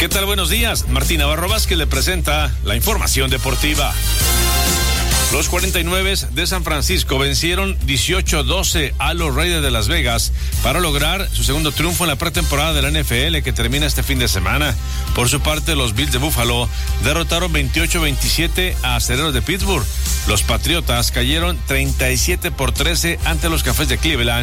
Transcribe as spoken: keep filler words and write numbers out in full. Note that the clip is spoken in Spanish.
¿Qué tal? Buenos días. Martín Navarro Vázquez le presenta la información deportiva. Los cuarenta y nueve de San Francisco vencieron dieciocho a doce a los Raiders de Las Vegas para lograr su segundo triunfo en la pretemporada de la N F L que termina este fin de semana. Por su parte, los Bills de Buffalo derrotaron veintiocho a veintisiete a Acereros de Pittsburgh. Los Patriotas cayeron treinta y siete por trece ante los Cafés de Cleveland